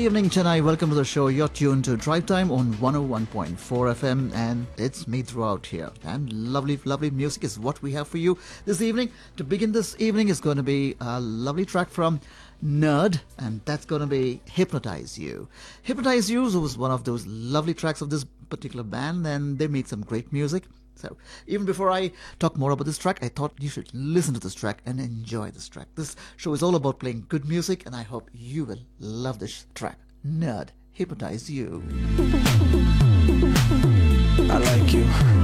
evening, Chennai. Welcome to the show. You're tuned to Drive Time on 101.4 FM, and it's me throughout here. And lovely, lovely music is what we have for you this evening. To begin this evening is going to be a lovely track from Nerd, and that's going to be Hypnotize You. Hypnotize You was one of those lovely tracks of this particular band, and they made some great music. So, even before I talk more about this track, I thought you should listen to this track and enjoy this track. This show is all about playing good music, and I hope you will love this track. Nerd, Hypnotize You. I like you.